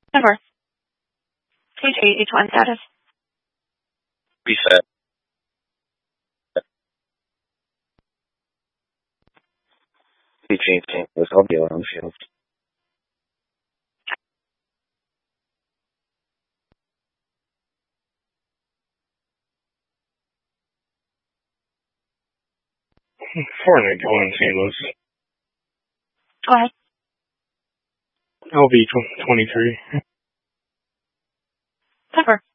Number. H1 status. Reset. H18 was on the alarm field. Fortnite going St. Louis. Go ahead. LV 23. Number.